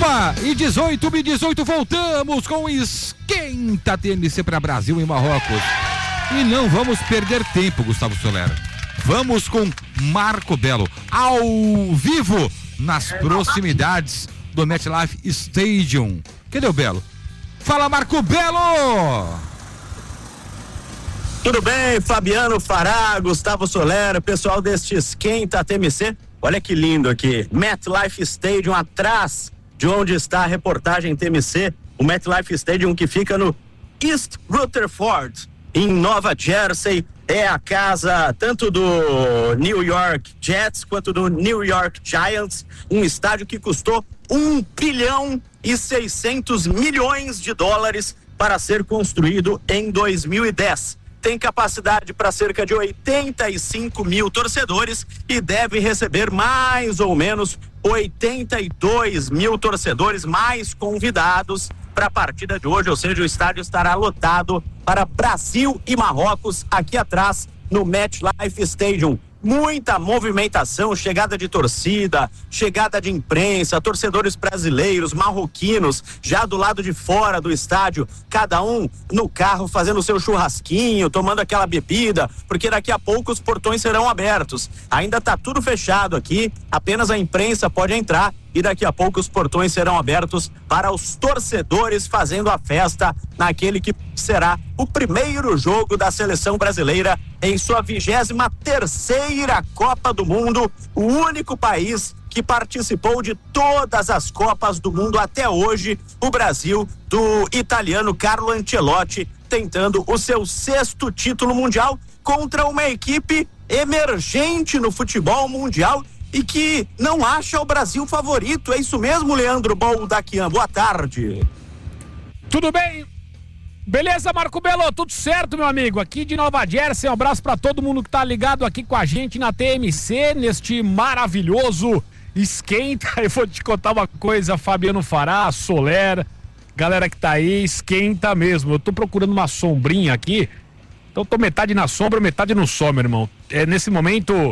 Opa! E 18 voltamos com Esquenta TMC para Brasil e Marrocos. E não vamos perder tempo, Gustavo Soler. Vamos com Marco Belo, ao vivo, nas proximidades do MetLife Stadium. Cadê o Belo? Fala, Marco Belo! Tudo bem, Fabiano Fará, Gustavo Soler, pessoal deste Esquenta TMC. Olha que lindo aqui, MetLife Stadium, atrás de onde está a reportagem TMC, o MetLife Stadium que fica no East Rutherford, em Nova Jersey. É a casa tanto do New York Jets quanto do New York Giants, um estádio que custou $1,6 bilhão para ser construído em 2010. Tem capacidade para cerca de 85 mil torcedores e deve receber mais ou menos 82 mil torcedores mais convidados para a partida de hoje, ou seja, o estádio estará lotado para Brasil e Marrocos aqui atrás no MetLife Stadium. Muita movimentação, chegada de torcida, chegada de imprensa, torcedores brasileiros, marroquinos, já do lado de fora do estádio, cada um no carro fazendo o seu churrasquinho, tomando aquela bebida, porque daqui a pouco os portões serão abertos. Ainda está tudo fechado aqui, apenas a imprensa pode entrar e daqui a pouco os portões serão abertos para os torcedores fazendo a festa naquele que será o primeiro jogo da seleção brasileira em sua 23ª Copa do Mundo, o único país que participou de todas as Copas do Mundo até hoje, o Brasil do italiano Carlo Ancelotti, tentando o seu 6º título mundial contra uma equipe emergente no futebol mundial e que não acha o Brasil favorito. É isso mesmo, Leandro Boldaquian? Boa tarde. Tudo bem? Beleza, Marco Belo? Tudo certo, meu amigo? Aqui de Nova Jersey, um abraço pra todo mundo que tá ligado aqui com a gente na TMC, neste maravilhoso Esquenta. Eu vou te contar uma coisa, Fabiano Fará, Soler, galera que tá aí, esquenta mesmo. Eu tô procurando uma sombrinha aqui, então tô metade na sombra, metade no sol, meu irmão. Nesse momento,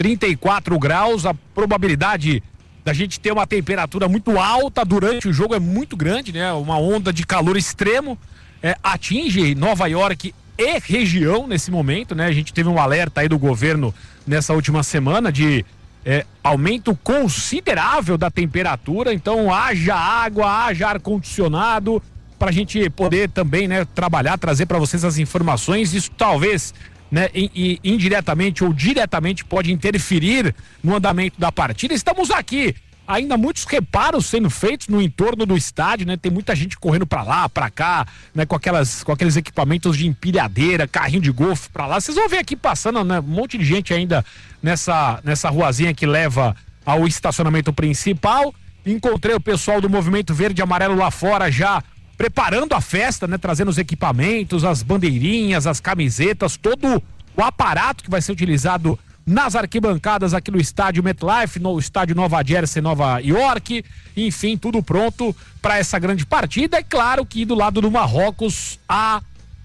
34 graus, a probabilidade da gente ter uma temperatura muito alta durante o jogo é muito grande, né? Uma onda de calor extremo atinge Nova York e região nesse momento, né? A gente teve um alerta aí do governo nessa última semana de aumento considerável da temperatura, então haja água, haja ar-condicionado para a gente poder também, né, trabalhar, trazer para vocês as informações. Isso talvez, né, indiretamente ou diretamente pode interferir no andamento da partida. Estamos aqui, ainda muitos reparos sendo feitos no entorno do estádio, né? Tem muita gente correndo para lá, para cá, né, com aqueles equipamentos de empilhadeira, carrinho de golfe para lá. Vocês vão ver aqui passando, né, um monte de gente ainda nessa ruazinha que leva ao estacionamento principal. Encontrei o pessoal do Movimento Verde e Amarelo lá fora já preparando a festa, né? Trazendo os equipamentos, as bandeirinhas, as camisetas, todo o aparato que vai ser utilizado nas arquibancadas aqui no estádio MetLife, no estádio Nova Jersey, Nova York, enfim, tudo pronto para essa grande partida. É claro que do lado do Marrocos a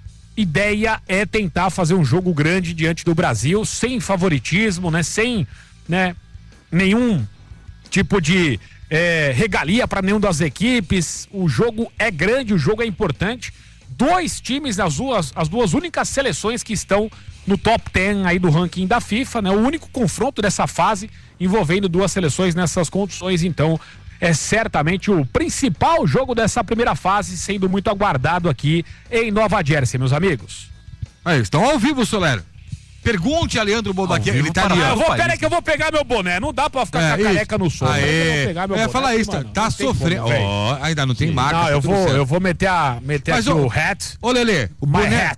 ideia é tentar fazer um jogo grande diante do Brasil, sem favoritismo, né? Sem, né, nenhum tipo de regalia para nenhuma das equipes. O jogo é grande, o jogo é importante. Dois times, as duas únicas seleções que estão no top 10 aí do ranking da FIFA, né? O único confronto dessa fase envolvendo duas seleções nessas condições, então é certamente o principal jogo dessa primeira fase, sendo muito aguardado aqui em Nova Jersey, meus amigos. Aí, estão ao vivo, Soler. Pergunte a Leandro Boldaquian, ele tá ali. Pera aí que eu vou pegar meu boné, não dá pra ficar com a careca no sol. Eu ia falar isso, tá sofrendo. Ainda não tem marca. Não, eu vou meter aqui o hat. Ô, Lelê, o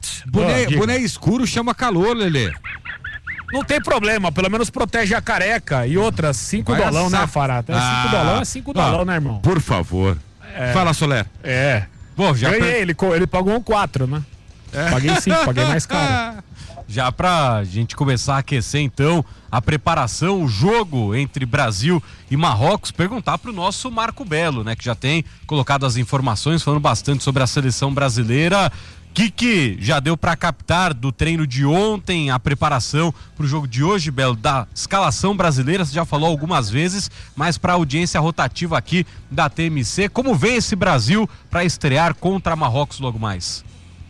boné escuro chama calor, Lelê. Não tem problema, pelo menos protege a careca. E outras, $5, né, Fará? $5 é $5, né, irmão? Por favor. Fala, Soler. Bom, já ganhei, ele pagou um 4, né? Paguei 5, paguei mais caro. Já pra gente começar a aquecer, então, a preparação, o jogo entre Brasil e Marrocos, perguntar pro nosso Marco Belo, né, que já tem colocado as informações, falando bastante sobre a seleção brasileira. que já deu para captar do treino de ontem, a preparação para o jogo de hoje, Belo, da escalação brasileira? Você já falou algumas vezes, mas para a audiência rotativa aqui da TMC, como vem esse Brasil para estrear contra Marrocos logo mais?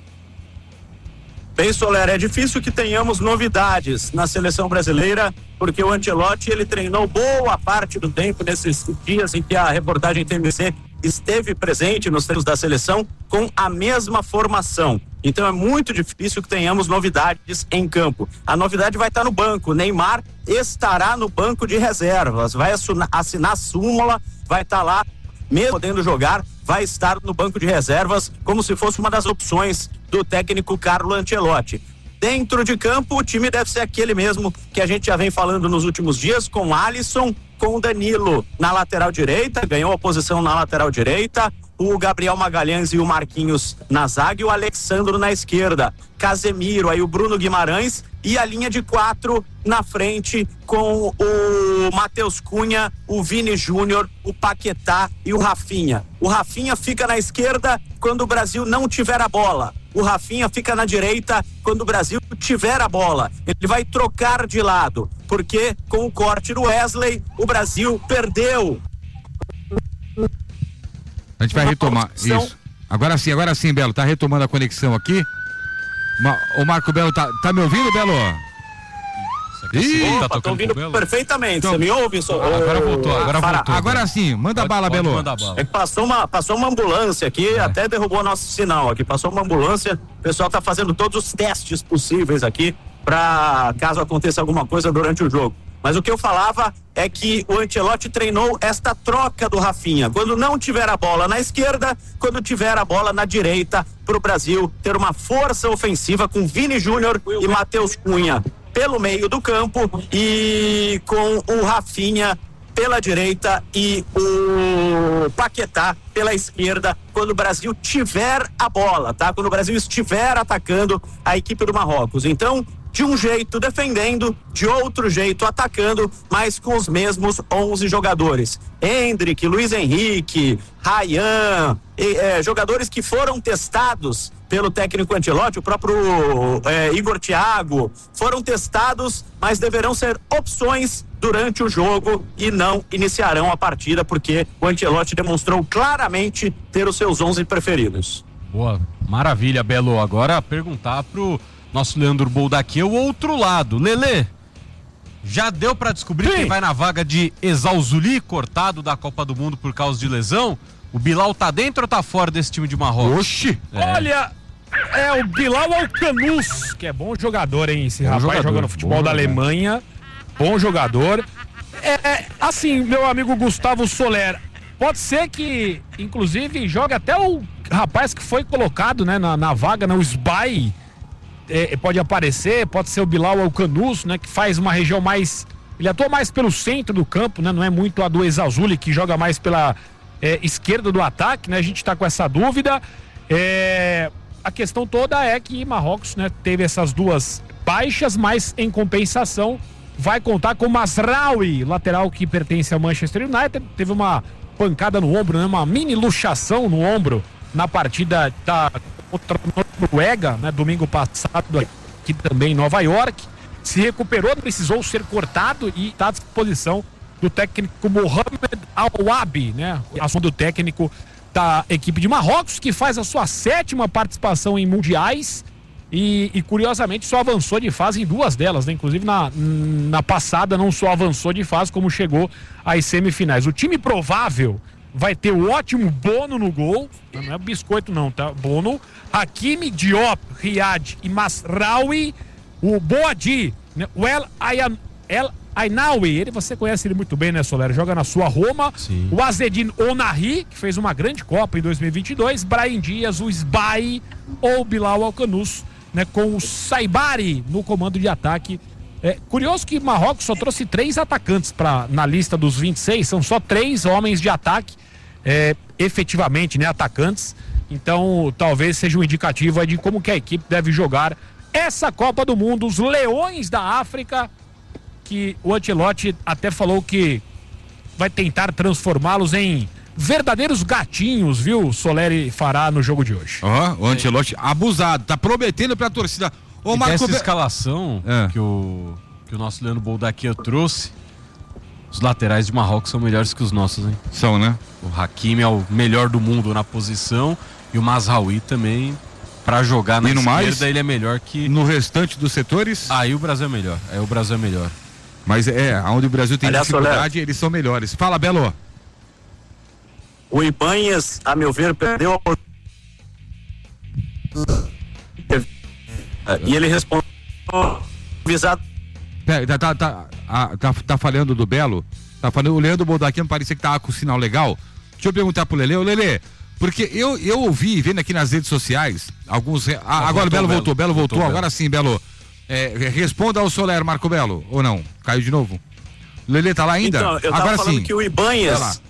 Bem, Soler, é difícil que tenhamos novidades na seleção brasileira, porque o Ancelotti, ele treinou boa parte do tempo nesses dias em que a reportagem TMC esteve presente nos treinos da seleção com a mesma formação. Então é muito difícil que tenhamos novidades em campo. A novidade vai estar no banco. Neymar estará no banco de reservas, vai assinar a súmula, vai estar lá, mesmo podendo jogar, vai estar no banco de reservas como se fosse uma das opções do técnico Carlo Ancelotti. Dentro de campo, o time deve ser aquele mesmo que a gente já vem falando nos últimos dias, com Alisson, com o Danilo na lateral direita, ganhou a posição na lateral direita, o Gabriel Magalhães e o Marquinhos na zaga e o Alexandro na esquerda, Casemiro, aí o Bruno Guimarães e a linha de 4 na frente com o Matheus Cunha, o Vini Júnior, o Paquetá e o Rafinha. O Rafinha fica na esquerda quando o Brasil não tiver a bola. O Rafinha fica na direita quando o Brasil tiver a bola. Ele vai trocar de lado, porque com o corte do Wesley, o Brasil perdeu. A gente vai retomar isso. Agora sim, Belo, tá retomando a conexão aqui. O Marco Belo tá me ouvindo, Belo? Opa, tô ouvindo perfeitamente. Então, você me ouve? Agora voltou. Agora sim, manda bala, Belo. É que passou uma ambulância aqui, até derrubou nosso sinal aqui. Passou uma ambulância, o pessoal tá fazendo todos os testes possíveis aqui para caso aconteça alguma coisa durante o jogo. Mas o que eu falava é que o Ancelotti treinou esta troca do Rafinha. Quando não tiver a bola na esquerda, quando tiver a bola na direita, para o Brasil ter uma força ofensiva com Vini Júnior e Matheus Cunha pelo meio do campo e com o Rafinha pela direita e o Paquetá pela esquerda, quando o Brasil tiver a bola, tá? Quando o Brasil estiver atacando a equipe do Marrocos. Então, de um jeito defendendo, de outro jeito atacando, mas com os mesmos 11 jogadores. Endrick, Luiz Henrique, Ryan, jogadores que foram testados pelo técnico Ancelotti, o próprio Igor Thiago, foram testados, mas deverão ser opções durante o jogo e não iniciarão a partida, porque o Ancelotti demonstrou claramente ter os seus 11 preferidos. Boa, maravilha, Belo. Agora perguntar pro nosso Leandro Boldaquê o outro lado. Lelê, já deu pra descobrir quem vai na vaga de Ezauzuli, cortado da Copa do Mundo por causa de lesão? O Bilal tá dentro ou tá fora desse time de Marrocos? Oxi! Olha, o Bilal Alcanus, que é bom jogador, hein? Esse rapaz joga no futebol da Alemanha. Bom jogador. Assim, meu amigo Gustavo Soler, pode ser que, inclusive, jogue até o rapaz que foi colocado, né, na vaga, o Sbai. Pode aparecer, pode ser o Bilal Alcanus, né, que faz uma região mais... Ele atua mais pelo centro do campo, né, não é muito a do Ezauzuli, que joga mais pela esquerda do ataque, né, a gente tá com essa dúvida. A questão toda é que Marrocos, né, teve essas duas baixas, mas em compensação vai contar com Mazraoui, lateral que pertence ao Manchester United, teve uma pancada no ombro, né, uma mini luxação no ombro na partida contra a Noruega, né, domingo passado aqui também em Nova York, se recuperou, precisou ser cortado e está à disposição do técnico Mohamed Al-Wabi, né, assunto do técnico da equipe de Marrocos, que faz a sua 7ª participação em mundiais e curiosamente só avançou de fase em 2 delas, né? Inclusive na passada não só avançou de fase, como chegou às semifinais. O time provável vai ter o ótimo Bono no gol, não é biscoito não, tá? Bono, Hakimi, Diop, Riyad e Mazraoui, o Boadi, né? O El Ainaoui, você conhece ele muito bem, né, Soler? Joga na sua Roma. Sim. O Azedine Onahi, que fez uma grande Copa em 2022, Brahim Dias, o Sbai ou Bilal Alcanus, né, com o Saibari no comando de ataque. Curioso que Marrocos só trouxe 3 atacantes na lista dos 26, são só 3 homens de ataque, efetivamente, né, atacantes. Então talvez seja um indicativo de como que a equipe deve jogar essa Copa do Mundo. Os Leões da África, que o Ancelotti até falou que vai tentar transformá-los em verdadeiros gatinhos, viu, Soleri fará no jogo de hoje. O Ancelotti abusado, tá prometendo pra torcida. Ô, Marco, essa escalação que o nosso Leandro Boldaquia trouxe, os laterais de Marrocos são melhores que os nossos, hein? São, né? O Hakimi é o melhor do mundo na posição e o Mazraoui também, pra jogar na esquerda, ele é melhor que... No restante dos setores? Aí o Brasil é melhor. Mas onde o Brasil tem dificuldade, eles são melhores. Fala, Belo. O Ibanhas, a meu ver, perdeu e ele respondeu visado. Tá falando do Belo? Tá falando, o Leandro Boldaquia me parecia que tava com o sinal legal. Deixa eu perguntar pro Lelê. Ô, Lelê, porque eu ouvi, vendo aqui nas redes sociais, alguns... agora o Belo voltou. Agora sim, Belo. Responda ao Soler, Marco Belo, ou não? Caiu de novo? O Lelê tá lá ainda? Então, eu tava falando que o Ibanhas...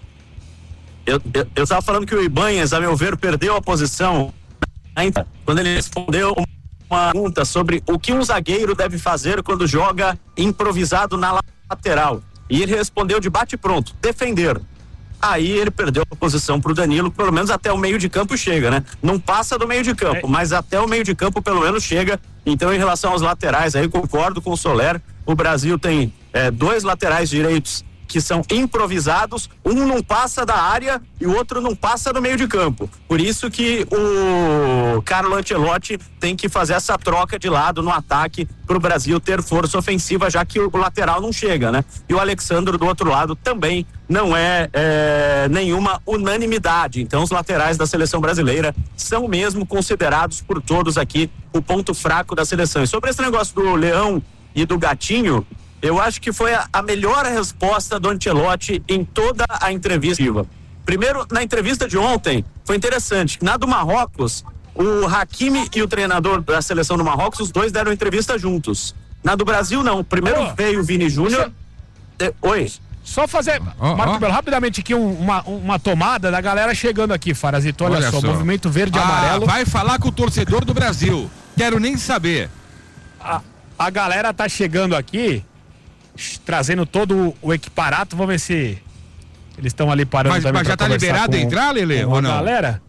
Eu tava falando que o Ibanhas, a meu ver, perdeu a posição quando ele respondeu uma pergunta sobre o que um zagueiro deve fazer quando joga improvisado na lateral. E ele respondeu de bate pronto, defender. Aí ele perdeu a posição pro Danilo, pelo menos até o meio de campo chega, né? Não passa do meio de campo, mas até o meio de campo pelo menos chega. Então, em relação aos laterais, aí concordo com o Soler, o Brasil tem 2 laterais direitos que são improvisados, um não passa da área e o outro não passa do meio de campo. Por isso que o Carlo Ancelotti tem que fazer essa troca de lado no ataque para o Brasil ter força ofensiva, já que o lateral não chega, né? E o Alexandro do outro lado também não é nenhuma unanimidade. Então os laterais da seleção brasileira são mesmo considerados por todos aqui o ponto fraco da seleção. E sobre esse negócio do Leão e do Gatinho, eu acho que foi a melhor resposta do Ancelotti em toda a entrevista. Primeiro, na entrevista de ontem, foi interessante. Na do Marrocos, o Hakimi e o treinador da seleção do Marrocos, os dois deram entrevista juntos. Na do Brasil, não. Primeiro veio o Vini Júnior. Oi. Só fazer, Marco Belo, rapidamente aqui uma tomada da galera chegando aqui, Farazito. Olha só, movimento verde e amarelo. Vai falar com o torcedor do Brasil. Quero nem saber. A galera tá chegando aqui, trazendo todo o equiparato. Vamos ver se eles estão ali parando. Mas já tá liberado entrar, Lelê, ou não? Galera,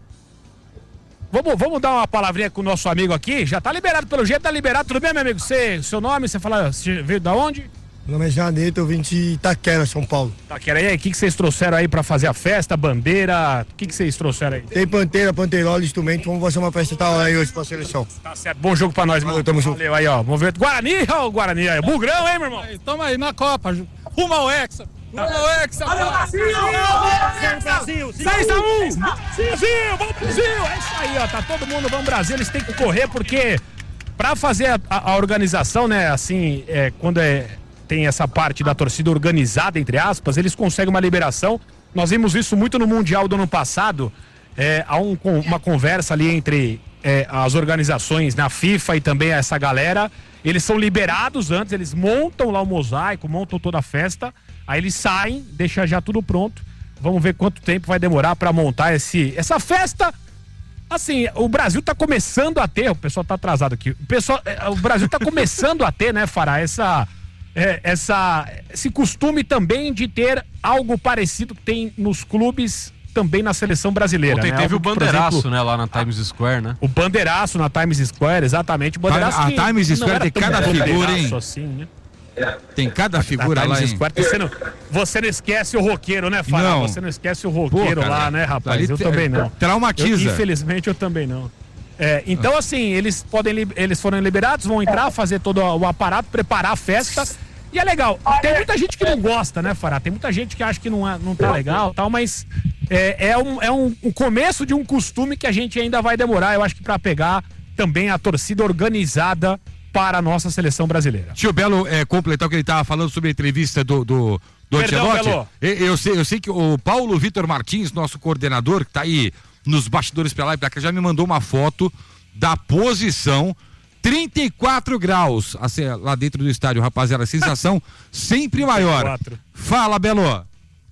vamos dar uma palavrinha com o nosso amigo aqui. Já tá liberado, pelo jeito tá liberado. Tudo bem, meu amigo? Seu nome, você fala, você veio da onde? Meu nome é Janeto, eu vim de Itaquera, São Paulo. Itaquera, e aí, o que vocês trouxeram aí pra fazer a festa, bandeira? O que vocês trouxeram aí? Tem panteirola, instrumento, vamos fazer uma festa tal aí hoje pra seleção. Tá certo, bom jogo pra nós, mano. Valeu aí, ó. Vamos ver. Guarani, ó, Guarani aí. Bugrão, hein, meu irmão? Tamo aí na Copa, rumo ao Hexa. Rumo ao Hexa. Olha o Brasil! Brasil! 6-1! Brasil! Vamos Brasil! É isso aí, ó. Tá todo mundo, vamos Brasil. Eles têm que correr porque pra fazer a organização, né, assim, quando tem essa parte da torcida organizada, entre aspas, eles conseguem uma liberação. Nós vimos isso muito no Mundial do ano passado. Há uma conversa ali entre as organizações na FIFA e também essa galera. Eles são liberados antes, eles montam lá o mosaico, montam toda a festa, aí eles saem, deixam já tudo pronto. Vamos ver quanto tempo vai demorar para montar essa festa. Assim, o Brasil tá começando a ter, o pessoal tá atrasado aqui, o Brasil tá começando a ter, né, Fará, esse costume também de ter algo parecido que tem nos clubes, também na seleção brasileira. Ontem, né? teve algo o bandeiraço, exemplo, né, lá na Times Square, né? O bandeiraço na Times Square, exatamente. O bandeiraço a Times Square tem cada figura, hein? Assim, né? Tem cada figura lá, hein? Square, você não esquece o roqueiro, né, Fará? Não. Você não esquece o roqueiro lá, né, rapaz? Eu também não. Traumatiza. Infelizmente, eu também não. Então, assim, eles foram liberados, vão entrar, fazer todo o aparato, preparar a festa. E é legal. Tem muita gente que não gosta, né, Fará? Tem muita gente que acha que não tá legal e tal, mas é um começo de um costume que a gente ainda vai demorar, eu acho que pra pegar também a torcida organizada para a nossa seleção brasileira. Tio Belo, completar o que ele estava falando sobre a entrevista do Ancelotti. Eu sei que o Paulo Vitor Martins, nosso coordenador, que tá aí nos bastidores pra lá e pra cá, já me mandou uma foto da posição 34 graus assim, lá dentro do estádio, rapaziada, a sensação sempre maior. 34. Fala, Belo.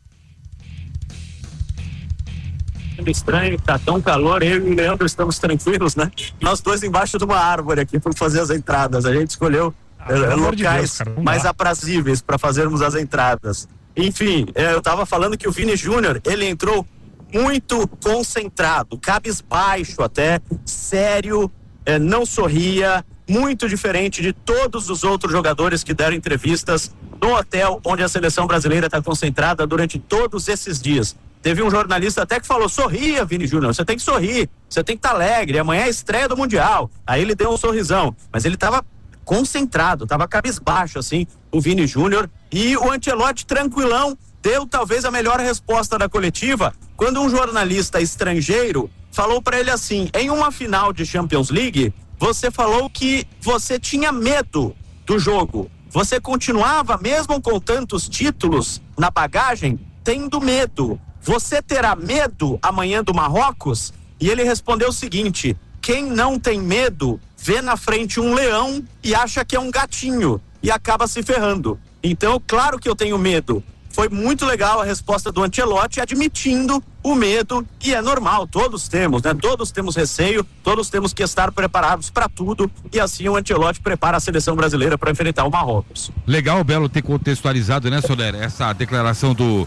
Estranho, tá tão calor, eu e o Leandro estamos tranquilos, né? Nós dois embaixo de uma árvore aqui para fazer as entradas. A gente escolheu locais mais aprazíveis para fazermos as entradas. enfim, eu tava falando que o Vini Júnior, ele entrou muito concentrado, cabisbaixo até, sério, não sorria, muito diferente de todos os outros jogadores que deram entrevistas no hotel onde a seleção brasileira está concentrada durante todos esses dias. Teve um jornalista até que falou: sorria, Vini Júnior, você tem que sorrir, você tem que estar alegre, amanhã é a estreia do Mundial. Aí ele deu um sorrisão, mas ele estava concentrado, estava cabisbaixo assim, o Vini Júnior. E o Ancelotti, tranquilão, deu talvez a melhor resposta da coletiva, quando um jornalista estrangeiro falou para ele assim: em uma final de Champions League, você falou que você tinha medo do jogo, você continuava, mesmo com tantos títulos na bagagem, tendo medo. Você terá medo amanhã do Marrocos? E ele respondeu o seguinte: quem não tem medo vê na frente um leão e acha que é um gatinho e acaba se ferrando. Então, claro que eu tenho medo. Foi muito legal a resposta do Ancelotti, admitindo o medo, e é normal, todos temos, né? Todos temos receio, todos temos que estar preparados para tudo, e assim o Ancelotti prepara a seleção brasileira para enfrentar o Marrocos. Legal, Belo, ter contextualizado, né, Soler, essa declaração do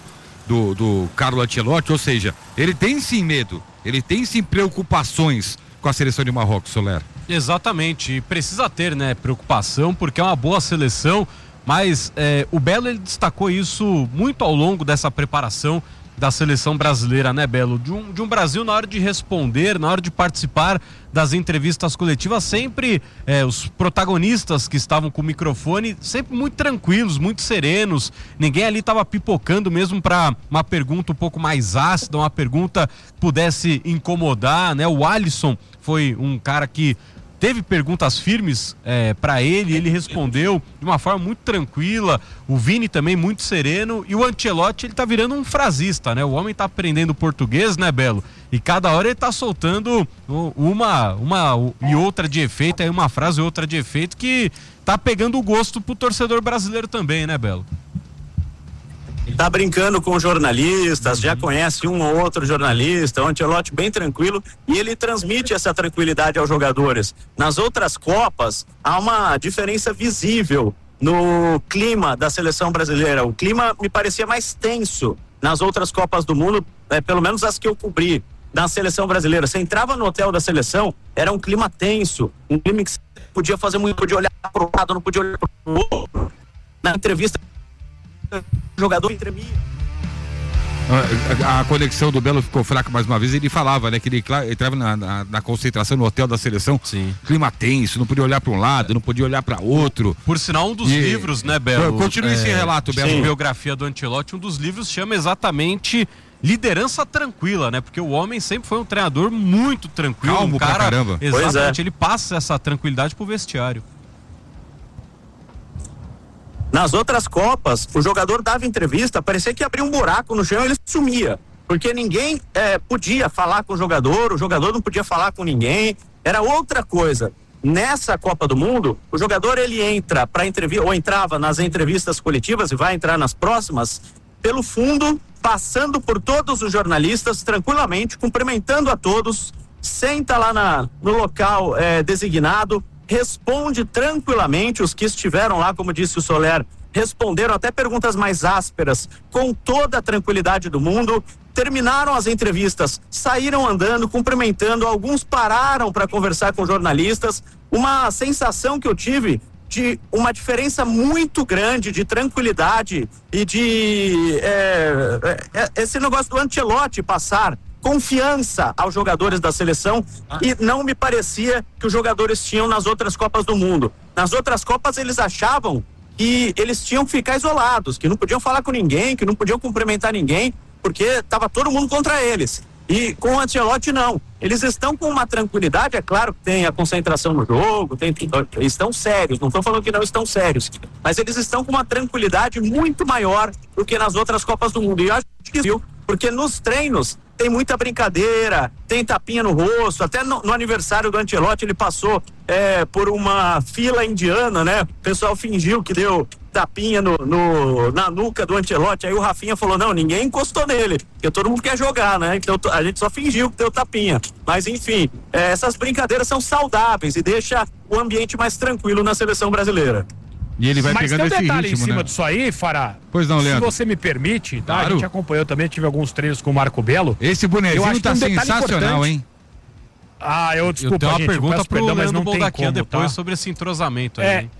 Carlo Ancelotti, ou seja, ele tem sim medo, ele tem sim preocupações com a seleção de Marrocos, Soler. Exatamente, precisa ter, né, preocupação, porque é uma boa seleção, mas o Belo, ele destacou isso muito ao longo dessa preparação da seleção brasileira, né, Belo? De um Brasil, na hora de responder, na hora de participar das entrevistas coletivas, sempre os protagonistas que estavam com o microfone, sempre muito tranquilos, muito serenos, ninguém ali estava pipocando mesmo para uma pergunta um pouco mais ácida, uma pergunta que pudesse incomodar, né? O Alisson foi um cara que teve perguntas firmes para ele respondeu de uma forma muito tranquila, o Vini também muito sereno, e o Ancelotti, ele tá virando um frasista, né? O homem tá aprendendo português, né, Belo? E cada hora ele tá soltando uma e outra de efeito, aí uma frase e outra de efeito, que tá pegando o gosto pro torcedor brasileiro também, né, Belo? Tá brincando com jornalistas, já conhece um ou outro jornalista, o Ancelotti bem tranquilo, e ele transmite essa tranquilidade aos jogadores. Nas outras Copas, há uma diferença visível no clima da seleção brasileira. O clima me parecia mais tenso nas outras Copas do Mundo, pelo menos as que eu cobri na seleção brasileira. Você entrava no hotel da seleção, era um clima tenso, um clima que você podia fazer muito, podia olhar para o lado, não podia olhar para o outro. Na entrevista, o jogador tremia. A conexão do Belo ficou fraca mais uma vez. Ele falava, né, que ele entrava na concentração no hotel da seleção. Sim. Clima tenso, não podia olhar para um lado, não podia olhar para outro. Por sinal, um dos livros, né, Belo? Continue esse relato, Belo. A biografia do Ancelotti, um dos livros chama exatamente Liderança Tranquila, né? Porque o homem sempre foi um treinador muito tranquilo. Calmo, cara, pra caramba. Exatamente, ele passa essa tranquilidade pro vestiário. Nas outras Copas, o jogador dava entrevista, parecia que abria um buraco no chão e ele sumia. Porque ninguém podia falar com o jogador não podia falar com ninguém, era outra coisa. Nessa Copa do Mundo, o jogador ele entra para entrevista, ou entrava nas entrevistas coletivas e vai entrar nas próximas, pelo fundo, passando por todos os jornalistas tranquilamente, cumprimentando a todos, senta lá no local designado, responde tranquilamente. Os que estiveram lá, como disse o Soler, responderam até perguntas mais ásperas com toda a tranquilidade do mundo, terminaram as entrevistas, saíram andando, cumprimentando, alguns pararam para conversar com jornalistas. Uma sensação que eu tive de uma diferença muito grande de tranquilidade e de esse negócio do Ancelotti passar confiança aos jogadores da seleção, e não me parecia que os jogadores tinham nas outras Copas do Mundo. Nas outras Copas eles achavam que eles tinham que ficar isolados, que não podiam falar com ninguém, que não podiam cumprimentar ninguém, porque estava todo mundo contra eles. E com o Ancelotti não. Eles estão com uma tranquilidade, é claro que tem a concentração no jogo, estão sérios, não estou falando que não estão sérios, mas eles estão com uma tranquilidade muito maior do que nas outras Copas do Mundo. E eu acho que viu, porque nos treinos tem muita brincadeira, tem tapinha no rosto, até no aniversário do Ancelotti ele passou por uma fila indiana, né? O pessoal fingiu que deu tapinha na nuca do Ancelotti, aí o Rafinha falou, não, ninguém encostou nele, porque todo mundo quer jogar, né? Então a gente só fingiu que deu tapinha, mas enfim, essas brincadeiras são saudáveis e deixa o ambiente mais tranquilo na seleção brasileira. E ele vai Mas pegando tem um esse detalhe ritmo, em cima né? disso aí, Fará. Pois não, Leandro. Se você me permite, tá? Claro. A gente acompanhou também, tive alguns treinos com o Marco Belo. Esse Eu bonezinho acho que tá tem um detalhe sensacional, importante. hein? Desculpa, eu tenho uma gente, pergunta peço pro perdão, mas Leandro não tem Boldaquia como, depois tá? sobre esse entrosamento aí. É. hein?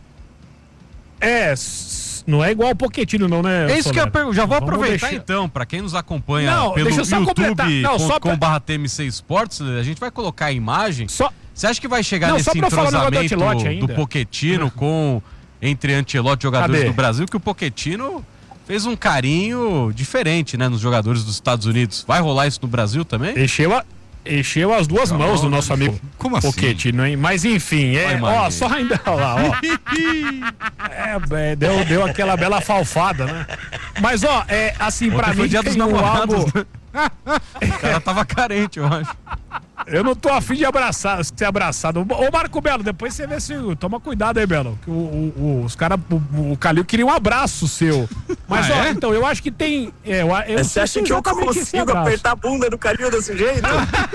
Não é igual o Pochettino não, né? É isso que eu Soler? pergunto. Já vou Vamos aproveitar deixar- então, pra quem nos acompanha Não, pelo deixa eu só completar. Não, só pra- youtube.com/TMC Esportes, a gente vai colocar a imagem. Só... Você acha que vai chegar Não, nesse só pra falar o negócio do entrosamento Ancelotti do ainda. Pochettino entre Ancelotti e jogadores Cadê? do Brasil, que o Pochettino fez um carinho diferente, né, nos jogadores dos Estados Unidos. Vai rolar isso no Brasil também? Encheu as duas mãos do nosso amigo Como assim? Pochettino, hein? Mas enfim, só ainda lá, ó. Deu aquela bela falfada, né? Mas assim, Ontem pra foi mim dia dos tem namorados, algo... né? O cara tava carente, eu acho. Eu não tô afim de ser abraçado. Ô Marco Belo, depois você vê se... Toma cuidado aí, Belo. Que os caras, o Calil queria um abraço seu. Mas então, eu acho que tem... Você acha que eu consigo apertar a bunda do Calil desse jeito?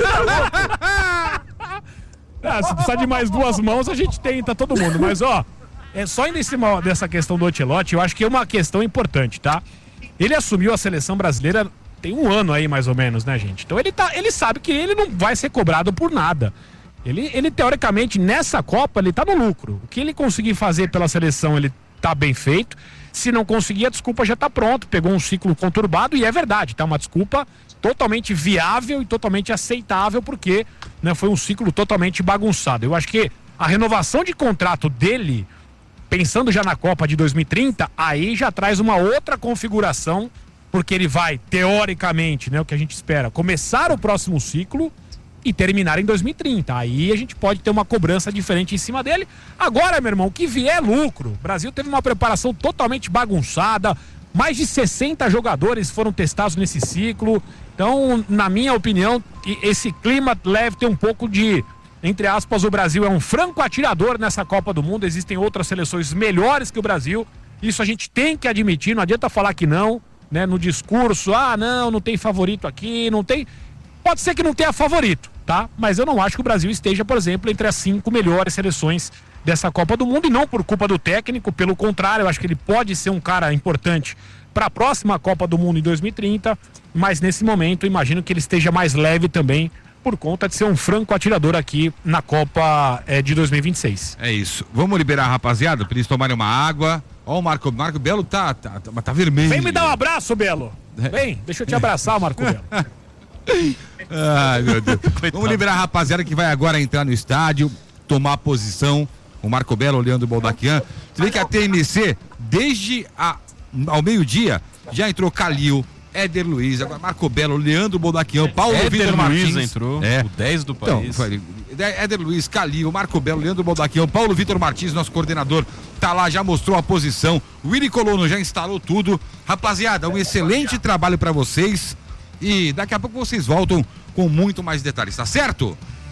Se precisar de mais duas mãos, a gente tenta todo mundo. Mas, só indo em cima dessa questão do Ancelotti, eu acho que é uma questão importante, tá? Ele assumiu a seleção brasileira tem um ano aí, mais ou menos, né, gente? Então ele sabe que ele não vai ser cobrado por nada. Ele teoricamente, nessa Copa, ele tá no lucro. O que ele conseguir fazer pela seleção, ele tá bem feito. Se não conseguir, a desculpa já tá pronta. Pegou um ciclo conturbado e é verdade, tá? Uma desculpa totalmente viável e totalmente aceitável, porque foi um ciclo totalmente bagunçado. Eu acho que a renovação de contrato dele, pensando já na Copa de 2030, aí já traz uma outra configuração, porque ele vai, teoricamente, o que a gente espera, começar o próximo ciclo e terminar em 2030. Aí a gente pode ter uma cobrança diferente em cima dele. Agora, meu irmão, o que vier é lucro. O Brasil teve uma preparação totalmente bagunçada, mais de 60 jogadores foram testados nesse ciclo. Então, na minha opinião, esse clima deve ter um pouco de, entre aspas, o Brasil é um franco atirador nessa Copa do Mundo. Existem outras seleções melhores que o Brasil. Isso a gente tem que admitir, não adianta falar que não. No discurso, não tem favorito aqui, não tem... Pode ser que não tenha favorito, tá? Mas eu não acho que o Brasil esteja, por exemplo, entre as 5 melhores seleções dessa Copa do Mundo, e não por culpa do técnico, pelo contrário, eu acho que ele pode ser um cara importante para a próxima Copa do Mundo em 2030, mas nesse momento imagino que ele esteja mais leve também, por conta de ser um franco atirador aqui na Copa de 2026. É isso. Vamos liberar a rapaziada para eles tomarem uma água. Ó, o Marco Belo tá vermelho. Vem me dar um abraço, Belo. Vem, deixa eu te abraçar, Marco Belo. Ai, meu Deus. Vamos liberar a rapaziada que vai agora entrar no estádio, tomar a posição. O Marco Belo, o Leandro Boldaquian. Você vê que a TMC, desde ao meio-dia, já entrou Calil, Éder Luiz, agora Marco Belo, Leandro Boldaquian, Paulo Vitor Martins. Entrou, o 10 do país. Então, Éder Luiz, Calil, Marco Belo, Leandro Boldaquian, Paulo Vitor Martins, nosso coordenador, tá lá, já mostrou a posição. O Willy Colono já instalou tudo. Rapaziada, um excelente trabalho pra vocês. E daqui a pouco vocês voltam com muito mais detalhes, tá certo?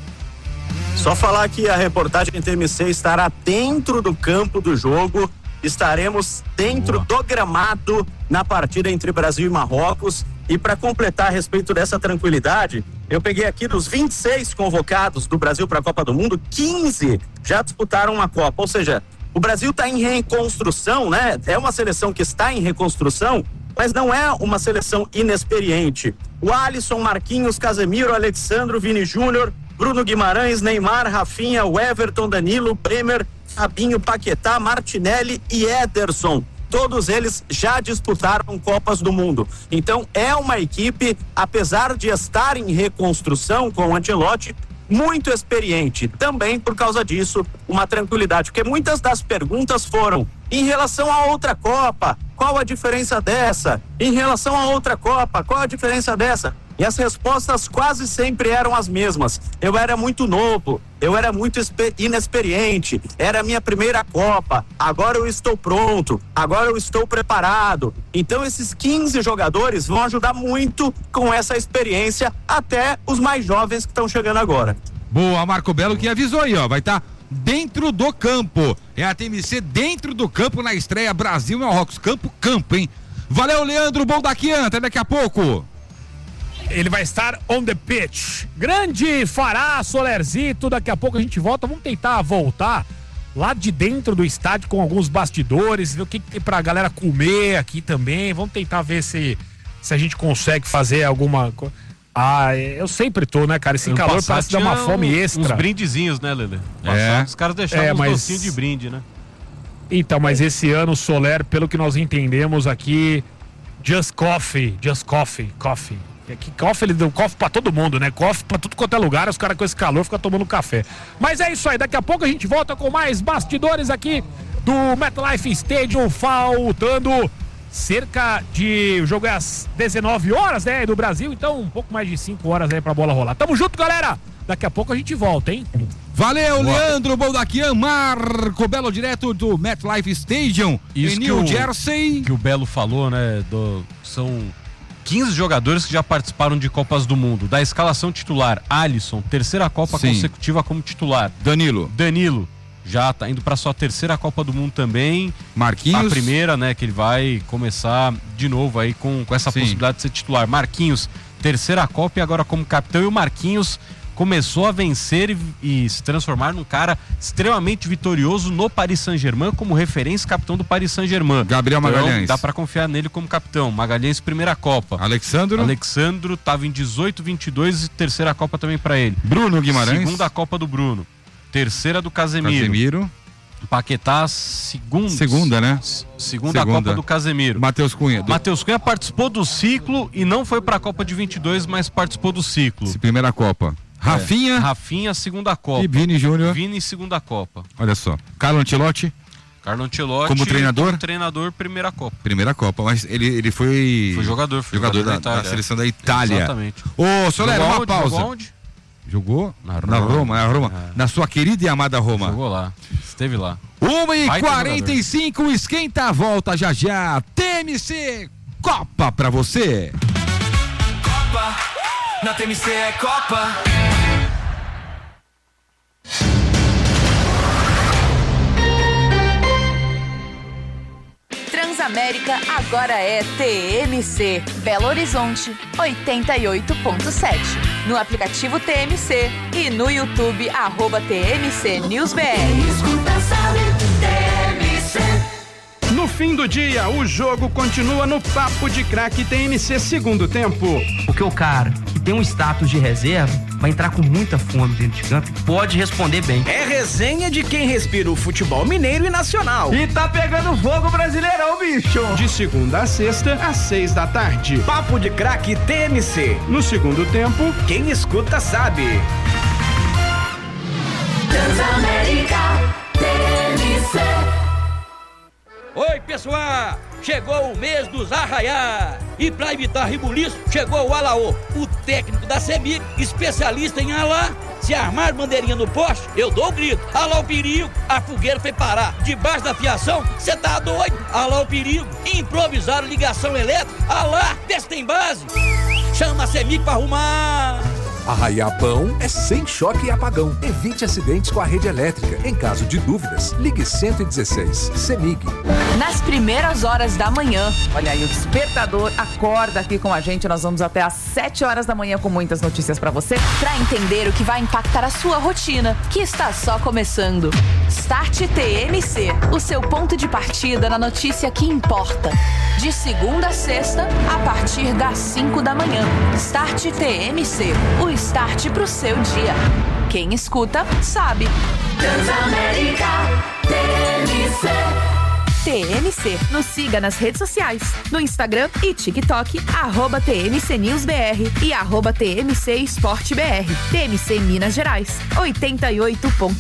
Só falar que a reportagem TMC estará dentro do campo do jogo. Estaremos dentro do gramado na partida entre Brasil e Marrocos. E para completar a respeito dessa tranquilidade, eu peguei aqui dos 26 convocados do Brasil para a Copa do Mundo, 15 já disputaram uma Copa. Ou seja, o Brasil está em reconstrução, né? É uma seleção que está em reconstrução, mas não é uma seleção inexperiente. O Alisson, Marquinhos, Casemiro, Alexandro, Vini Júnior, Bruno Guimarães, Neymar, Rafinha, Everton, Danilo, Bremer, Fabinho, Paquetá, Martinelli e Ederson. Todos eles já disputaram Copas do Mundo. Então é uma equipe, apesar de estar em reconstrução com o Ancelotti, muito experiente. Também por causa disso, uma tranquilidade, porque muitas das perguntas foram em relação a outra Copa, qual a diferença dessa? Em relação a outra Copa, qual a diferença dessa? E as respostas quase sempre eram as mesmas. Eu era muito novo, eu era muito inexperiente, era a minha primeira Copa, agora eu estou pronto, agora eu estou preparado. Então esses 15 jogadores vão ajudar muito com essa experiência, até os mais jovens que estão chegando agora. Boa, Marco Belo que avisou aí, ó, vai estar dentro do campo. É a TMC dentro do campo na estreia Brasil e Marrocos. Campo, hein? Valeu, Leandro Boldaquian, até daqui a pouco. Ele vai estar on the pitch. Grande Fará, Solerzito, daqui a pouco a gente volta. Vamos tentar voltar lá de dentro do estádio com alguns bastidores, ver o que tem pra galera comer aqui também. Vamos tentar ver se a gente consegue fazer alguma coisa. Eu sempre tô, né, cara? Esse calor parece dar uma fome extra. Uns brindezinhos, né, Lelê? Os caras deixavam uns docinhos de brinde, né? Então, mas esse ano o Soler, pelo que nós entendemos aqui, just coffee. Que coffee, ele deu coffee pra todo mundo, né? Coffee pra tudo quanto é lugar, os caras com esse calor ficam tomando café. Mas é isso aí, daqui a pouco a gente volta com mais bastidores aqui do MetLife Stadium, faltando cerca de... O jogo é às 19 horas, né, do Brasil, então um pouco mais de 5 horas aí pra bola rolar. Tamo junto, galera! Daqui a pouco a gente volta, hein? Valeu, Leandro Boldaquian, Marco Belo, direto do MetLife Stadium, Isso em New Jersey. Que o Belo falou, né? São 15 jogadores que já participaram de Copas do Mundo. Da escalação titular, Alisson, terceira Copa consecutiva como titular. Danilo, já tá indo para sua terceira Copa do Mundo também. Marquinhos. A primeira, né, que ele vai começar de novo aí com essa possibilidade de ser titular. Marquinhos, terceira Copa e agora como capitão. E o Marquinhos começou a vencer e se transformar num cara extremamente vitorioso no Paris Saint-Germain, como referência capitão do Paris Saint-Germain. Gabriel Magalhães. Então, dá pra confiar nele como capitão. Magalhães, primeira Copa. Alexandro tava em 18, 22 e terceira Copa também pra ele. Bruno Guimarães. Segunda Copa do Bruno. Terceira do Casemiro. Paquetá, segunda, né? Segunda Copa do Casemiro. Matheus Cunha participou do ciclo e não foi pra Copa de 22, mas participou do ciclo. Primeira Copa. Rafinha, segunda Copa. E Vini Júnior. Vini, segunda Copa. Olha só. Carlo Ancelotti. Como treinador, primeira Copa, mas ele foi jogador da seleção da Itália. Exatamente. Ô, Soler, uma pausa. Jogou na Roma. Na sua querida e amada Roma. Jogou lá, esteve lá. 1h45, esquenta a volta já. TMC Copa pra você. Copa, na TMC é Copa. Transamérica agora é TMC. Belo Horizonte 88.7. No aplicativo TMC e no YouTube @TMC NewsBR. No fim do dia, o jogo continua no Papo de Craque TMC segundo tempo. Porque o cara que tem um status de reserva vai entrar com muita fome dentro de campo, pode responder bem. É resenha de quem respira o futebol mineiro e nacional. E tá pegando fogo Brasileirão, bicho! De segunda a sexta, às 6 da tarde. Papo de Craque TMC. No segundo tempo, quem escuta sabe. Transamérica TMC. Oi, pessoal! Chegou o mês dos arraiá e para evitar rebuliço, chegou o Alaô, o técnico da CEMIG, especialista em alá. Se armar bandeirinha no poste, eu dou o grito. Alá o perigo, a fogueira foi parar. Debaixo da fiação, cê tá doido? Alá o perigo, improvisar ligação elétrica. Alá, testa em base. Chama a CEMIG pra arrumar. Arraiar bom é sem choque e apagão. Evite acidentes com a rede elétrica. Em caso de dúvidas, ligue 116. CEMIG. Nas primeiras horas da manhã. Olha aí, o Despertador acorda aqui com a gente. Nós vamos até às 7 horas da manhã com muitas notícias pra você. Pra entender o que vai impactar a sua rotina, que está só começando. Start TMC, o seu ponto de partida na notícia que importa. De segunda a sexta, a partir das 5 da manhã. Start TMC, o start pro seu dia. Quem escuta, sabe. Transamérica TMC. TMC. Nos siga nas redes sociais, no Instagram e TikTok, @TMC NewsBR e @TMC Esporte BR. TMC Minas Gerais, 88.